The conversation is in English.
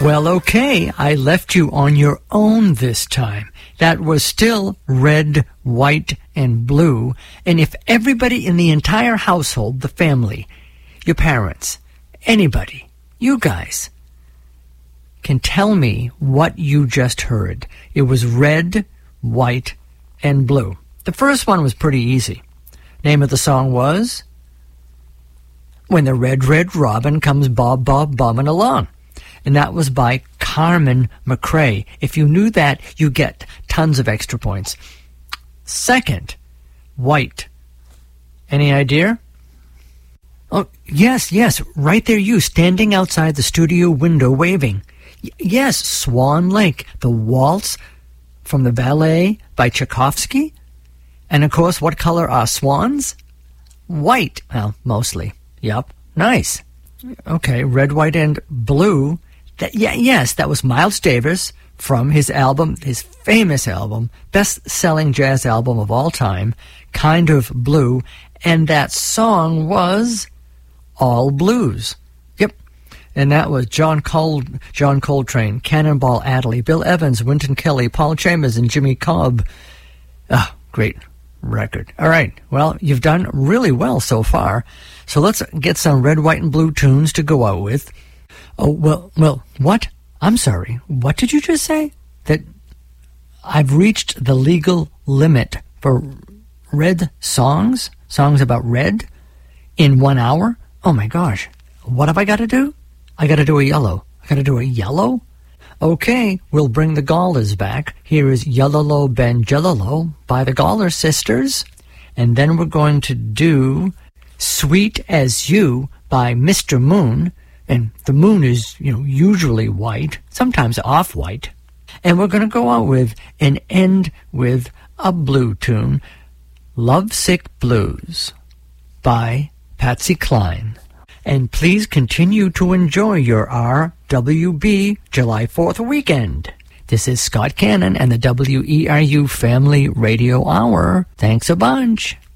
Well, okay, I left you on your own this time. That was still red, white, and blue. And if everybody in the entire household, the family, your parents, anybody, you guys, can tell me what you just heard. It was red, white, and blue. The first one was pretty easy. Name of the song was When the Red, Red Robin Comes Bob, Bob, Bobbing Along. And that was by Carmen McRae. If you knew that, you get tons of extra points. Second, white. Any idea? Oh, yes, right there you, standing outside the studio window waving. Yes, Swan Lake, the waltz from the ballet by Tchaikovsky. And of course, what color are swans? White. Well, mostly. Yup. Nice. Okay, red, white, and blue. Yes, that was Miles Davis from his album, his famous album, best-selling jazz album of all time, Kind of Blue, and that song was All Blues. Yep, and that was John Coltrane, Cannonball Adderley, Bill Evans, Wynton Kelly, Paul Chambers, and Jimmy Cobb. Ah, great record. All right, well, you've done really well so far, so let's get some red, white, and blue tunes to go out with. Oh, well, what? I'm sorry. What did you just say? That I've reached the legal limit for red songs? Songs about red? In 1 hour? Oh my gosh. What have I got to do? I got to do a yellow. I got to do a yellow? Okay, we'll bring the Gallers back. Here is Yellow Bangello by the Galler Sisters. And then we're going to do Sweet as You by Mr. Moon. And the moon is, usually white, sometimes off-white. And we're going to go out with and end with a blue tune, Lovesick Blues by Patsy Cline. And please continue to enjoy your RWB July 4th weekend. This is Scott Cannon and the WERU Family Radio Hour. Thanks a bunch.